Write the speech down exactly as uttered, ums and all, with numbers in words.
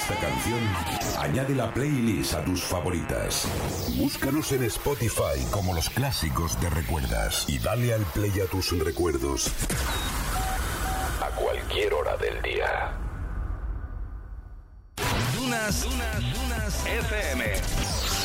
esta canción? Añade la playlist a tus favoritas. Búscanos en Spotify como Los Clásicos Te Recuerdas y dale al play a tus recuerdos a cualquier hora del día. Dunas, Dunas, Dunas F M.